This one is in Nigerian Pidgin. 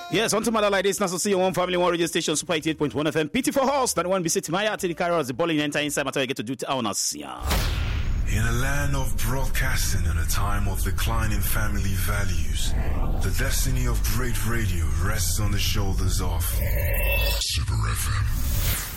Yes, on to matter like this, now so see your one family, one radio station, Super 88.1 FM. Pity for horse, that one be sitting my heart to the carriers, the ball in enter inside, matter I get to do to owners. Yeah. In a land of broadcasting and a time of declining family values, the destiny of great radio rests on the shoulders of Super FM.